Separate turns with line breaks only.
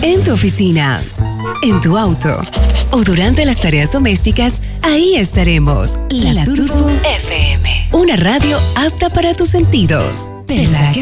en tu oficina, en tu auto o durante las tareas domésticas, ahí estaremos. La Turbo FM. Una radio apta para tus sentidos. ¿Verdad que